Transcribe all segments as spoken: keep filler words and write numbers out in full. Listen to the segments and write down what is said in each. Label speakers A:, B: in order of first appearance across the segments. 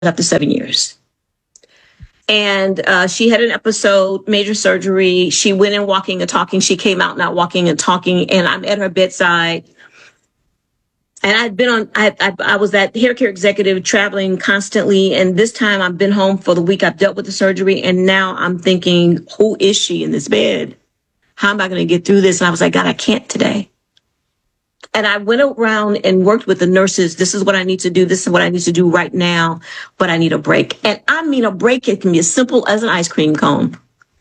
A: after seven years. And uh, she had an episode, major surgery. She went in walking and talking. She came out not walking and talking. And I'm at her bedside. And I'd been on, I, I, I was that hair care executive traveling constantly. And this time I've been home for the week. I've dealt with the surgery. And now I'm thinking, who is she in this bed? How am I going to get through this? And I was like, God, I can't today. And I went around and worked with the nurses. This is what I need to do. This is what I need to do right now. But I need a break. And I mean, a break, it can be as simple as an ice cream cone.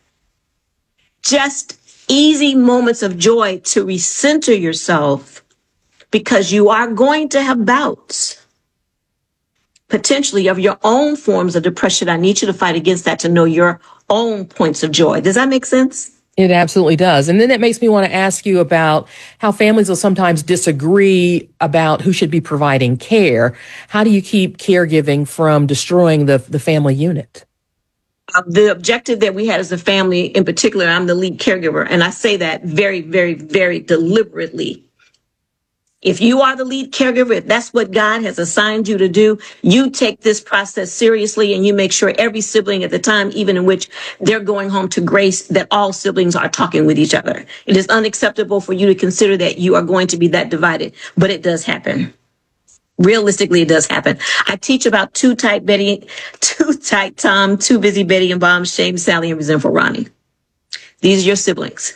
A: Just easy moments of joy to recenter yourself, because you are going to have bouts, potentially, of your own forms of depression. I need you to fight against that, to know your own points of joy. Does that make sense?
B: It absolutely does. And then it makes me want to ask you about how families will sometimes disagree about who should be providing care. How do you keep caregiving from destroying the, the family unit?
A: Uh, the objective that we had as a family, in particular, I'm the lead caregiver, and I say that very, very, very deliberately. If you are the lead caregiver, if that's what God has assigned you to do, you take this process seriously, and you make sure every sibling at the time, even in which they're going home to grace, that all siblings are talking with each other. It is unacceptable for you to consider that you are going to be that divided, but it does happen. Realistically, it does happen. I teach about two tight Betty, two tight Tom, two busy Betty and Bomb, shame Sally, and resentful Ronnie. These are your siblings.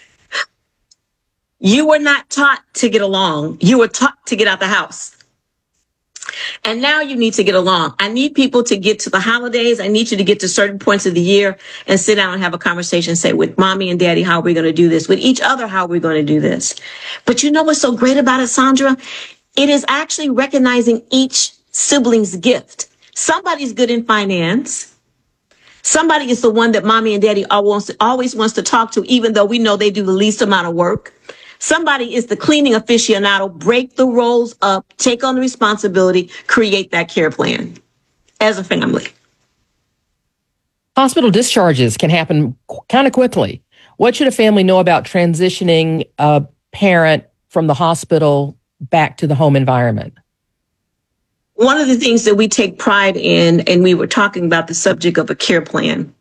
A: You were not taught to get along. You were taught to get out the house. And now you need to get along. I need people to get to the holidays. I need you to get to certain points of the year and sit down and have a conversation. Say, with mommy and daddy, how are we going to do this? With each other, how are we going to do this? But you know what's so great about it, Sandra? It is actually recognizing each sibling's gift. Somebody's good in finance. Somebody is the one that mommy and daddy always, always wants to talk to, even though we know they do the least amount of work. Somebody is the cleaning aficionado. Break the roles up, take on the responsibility, create that care plan as a family.
B: Hospital discharges can happen kind of quickly. What should a family know about transitioning a parent from the hospital back to the home environment?
A: One of the things that we take pride in, and we were talking about the subject of a care plan,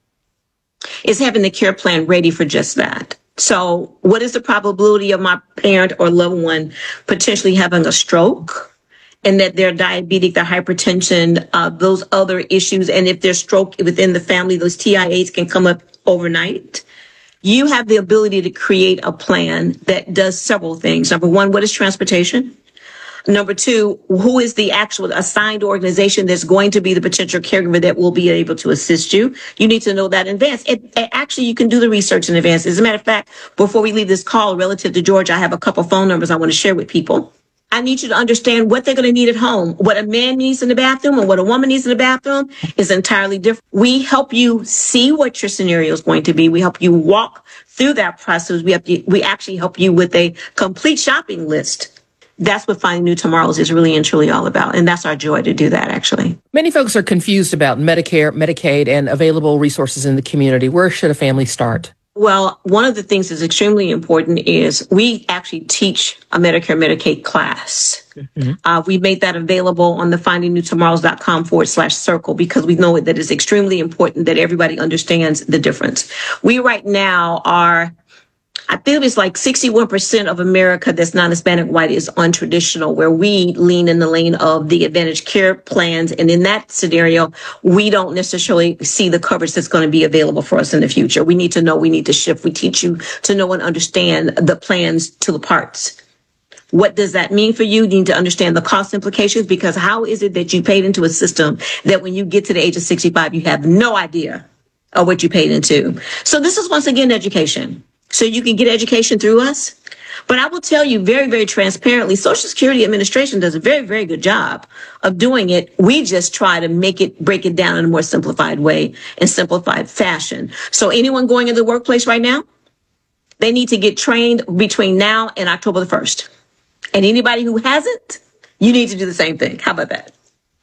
A: is having the care plan ready for just that. So what is the probability of my parent or loved one potentially having a stroke, and that they're diabetic, they're hypertension, uh, those other issues? And if there's stroke within the family, those T I As can come up overnight. You have the ability to create a plan that does several things. Number one, what is transportation? Number two, who is the actual assigned organization that's going to be the potential caregiver that will be able to assist you? You need to know that in advance. It, it, actually, you can do the research in advance. As a matter of fact, before we leave this call relative to Georgia, I have a couple phone numbers I want to share with people. I need you to understand what they're going to need at home. What a man needs in the bathroom and what a woman needs in the bathroom is entirely different. We help you see what your scenario is going to be. We help you walk through that process. We have to, we actually help you with a complete shopping list. That's what Finding New Tomorrows is really and truly all about. And that's our joy to do that, actually.
B: Many folks are confused about Medicare, Medicaid, and available resources in the community. Where should a family start?
A: Well, one of the things that's extremely important is we actually teach a Medicare, Medicaid class. Mm-hmm. Uh, we made that available on the finding new tomorrows dot com forward slash circle, because we know that it's extremely important that everybody understands the difference. We right now are, I think it's like sixty-one percent of America that's non-Hispanic white is untraditional, where we lean in the lane of the Advantage Care plans. And in that scenario, we don't necessarily see the coverage that's going to be available for us in the future. We need to know, we need to shift. We teach you to know and understand the plans to the parts. What does that mean for you? You need to understand the cost implications, because how is it that you paid into a system that when you get to the age of sixty-five, you have no idea of what you paid into? So this is, once again, education. So you can get education through us. But I will tell you very, very transparently, Social Security Administration does a very, very good job of doing it. We just try to make it, break it down in a more simplified way and simplified fashion. So anyone going into the workplace right now, they need to get trained between now and October the first. And anybody who hasn't, you need to do the same thing. How about that?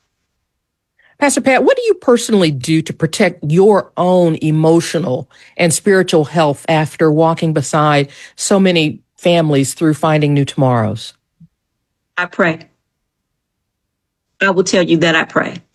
B: Pastor Pat, what do you personally do to protect your own emotional and spiritual health after walking beside so many families through Finding New Tomorrows?
A: I pray. I will tell you that I pray.